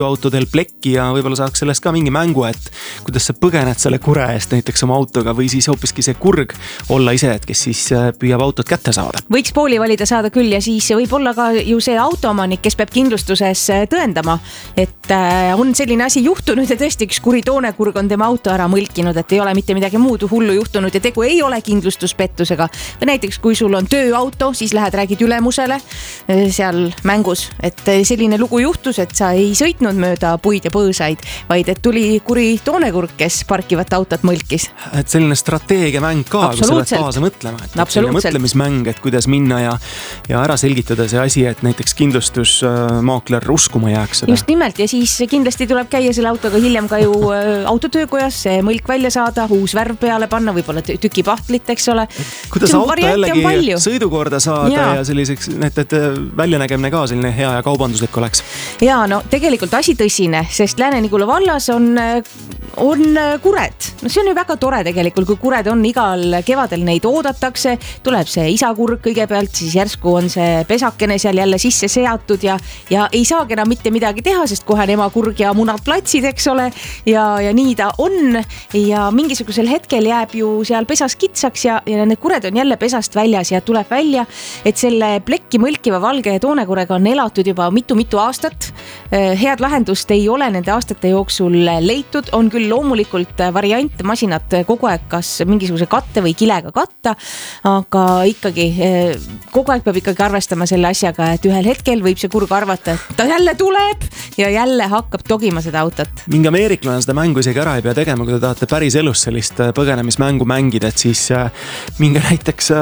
autodel plekki ja võib-olla saaks sellest ka mingi mängu, et kuidas sa põgened selle kure eest näiteks oma autoga või siis hoopiski see kurg olla ise, et kes siis püüab autot kätte saada. Võiks pooli valida saada küll ja siis võib olla ka ju see autoomanik, kes peab kindlustuses tõendama, et on selline asi juhtunud ja tõesti üks kuri toonekurg on tema auto ära mõlkinud, et ei ole mitte midagi muud hullu juhtunud ja tegu ei ole kindlustuspettusega. Või näiteks kui sul on tööauto, siis lähed räägid ülemusele seal mängus, et selline lugu juhtus, et sa ei sõitnud mööda puid ja põõsaid, vaid et tuli kuri toonekurg, kes parkivat autot mõlkis. Et selline strateegiamäng ka, kui sa oled kaasa mõtlema, et selline mõtlemismäng, et kuidas minna ja ära selgitada see asi, et näiteks kindlustusmaakler uskuma jääks seda. Just nimelt ja siis kindlasti tuleb käia selle autoga hiljem ka ju autotöökojas, see mõlk välja saada, uus värv peale panna, võib-olla tüki pahtlit, eks ole. Kuidas auto jällegi sõidukorda saada ja selliseks, et väljanägemine ka selline hea ja kaubanduslik oleks. Ja no tegelikult asi tõsine, sest Lääne-Nigula vallas on kured. No see on ju väga tore tegelikult, kui kured on igal kevadel, neid oodatakse, tuleb see isakurg kõigepealt, siis järsku on see pesakene seal jälle sisse seatud ja ei saagi enam mitte midagi teha, sest kohe on emakurg ja munad platsid, eks ole, ja nii ta on ja mingisugusel hetkel jääb ju seal pesas kitsaks ja need kured on jälle pesast väljas ja tuleb välja, et selle plekki mõlkiva valge toonekurega on elatud juba mitu aastat. Head lahendust ei ole nende aastate jooksul leitud, on küll loomulikult variant masinat kogu aeg kas mingisuguse katte või kilega katta, aga ikkagi kogu aeg peab ikkagi arvestama selle asjaga, et ühel hetkel võib see kurg arvata, et ta jälle tuleb ja jälle hakkab togima seda autot. Mingi ameeriklane seda mängu isegi ära ei pea tegema, kui te tahate päris elus sellist põgenemismängu mängida, et siis minge näiteks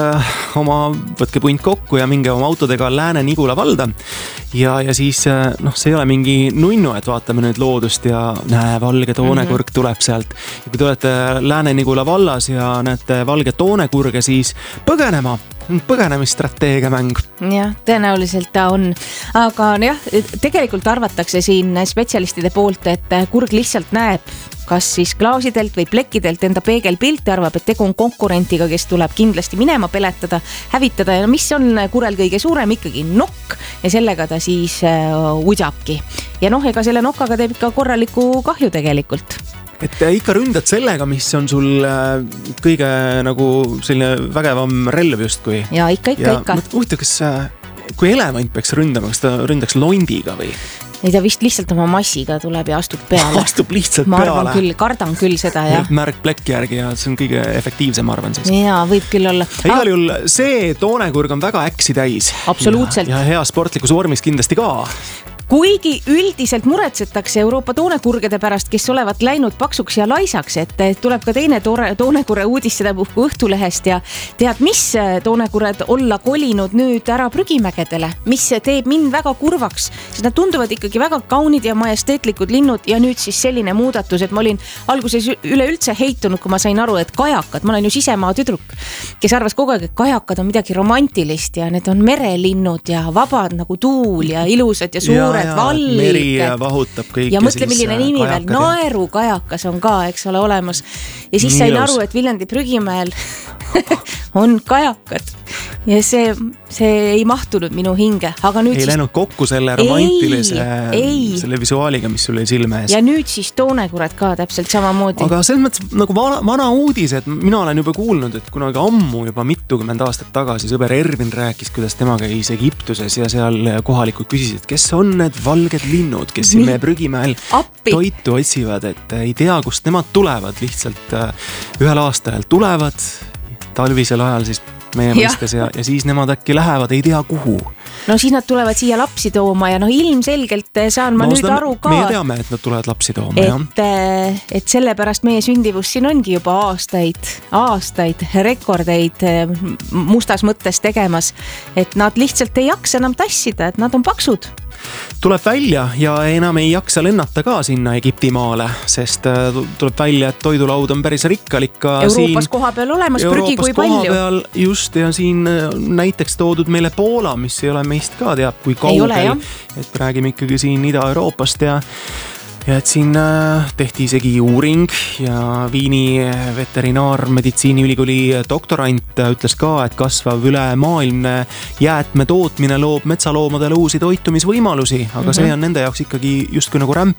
võtke punt kokku ja minge oma autodega Lääne-Nigula valda ja siis see ei ole mingi nunnu, et vaatame nüüd loodust ja valge toonekurg tuleb sealt. Ja kui te olete Lääne-Nigula vallas ja näete valge toonekurge, siis põgenemisstrateegia mäng. Jah, tõenäoliselt ta on. Aga tegelikult arvatakse siin spetsialistide poolt, et kurg lihtsalt näeb kas siis klaasidelt või plekkidelt enda peegelpilti, arvab, et tegu on konkurentiga, kes tuleb kindlasti minema peletada, hävitada ja mis on kurel kõige suurem ikkagi nokk ja sellega ta siis udjabki. Ja ega selle nokkaga teeb ikka korraliku kahju tegelikult. Et ikka ründad sellega, mis on sul kõige nagu selline vägevam relv justkui. Ja ikka. Huvitav, kas kui elevant peaks ründama, kas ta ründaks londiga või? Ei, ta vist lihtsalt oma massiga tuleb ja astub peale. Astub lihtsalt ma peale. Kardan küll seda, jah. Märk plekki järgi ja see on kõige efektiivsem, arvan siis. Jaa, võib küll olla. Igal juhul see toonekurg on väga äksi täis. Absoluutselt. Ja hea sportlikus vormis kindlasti ka. Kuigi üldiselt muretsetakse Euroopa toonekurgede pärast, kes olevat läinud paksuks ja laisaks, et tuleb ka teine toonekure uudis seda puhku Õhtulehest ja tead, mis toonekured olla kolinud nüüd ära prügimägedele, mis teeb mind väga kurvaks, sest nad tunduvad ikkagi väga kaunid ja majesteetlikud linnud ja nüüd siis selline muudatus, et ma olin alguses üleüldse heitunud, kui ma sain aru, et kajakad, ma olen ju sisemaa tüdruk, kes arvas kogu aeg, et kajakad on midagi romantilist ja need on merelinnud ja vabad nagu tuul ja ilusad ja suured. Vallikad. Meri vahutab kõik. Ja mõtle, milline nimi veel, naerukajakas on ka, eks ole, olemas. Ja siis sain aru, et Viljandi Prügimäel on kajakad. Ja see ei mahtunud minu hinge. Aga nüüd ei läinud kokku selle romantilise selle visuaaliga, mis sul oli silme ees. Ja nüüd siis toonekured ka täpselt samamoodi. Aga selles mõttes nagu vana uudis, et mina olen juba kuulnud, et kunagi ammu juba mitukümmend aastat tagasi sõber Ervin rääkis, kuidas tema käis Egiptuses ja seal kohalikud küsisid, kes on need valged linnud, kes siin meie Prügimäel toitu otsivad, et ei tea, kust nemad tulevad, lihtsalt ühel aastal tulevad talvisel ajal siis meie mõistes ja siis nemad äkki lähevad, ei tea kuhu. No siis nad tulevad siia lapsi tooma ja ilmselgelt saan ma nüüd aru ka. Meie teame, et nad tulevad lapsi tooma. Et sellepärast meie sündivus siin ongi juba aastaid rekordeid mustas mõttes tegemas, et nad lihtsalt ei jaksa enam tassida, et nad on paksud. Tuleb välja ja enam ei jaksa lennata ka sinna Egiptimaale, sest tuleb välja, et toidulaud on päris rikkalik ka Euroopas koha peal olemas, prügi kui palju. Just, ja siin näiteks toodud meile Poola, mis ei ole meist ka teab kui kaugel, et räägime ikkagi siin Ida-Euroopast ja ja et siin tehti isegi uuring ja Viini veterinaarmeditsiini ülikooli doktorant ütles ka, et kasvav ülemaailmne jäätme tootmine loob metsaloomadele uusi toitumisvõimalusi, aga see on nende jaoks ikkagi justkui nagu rämp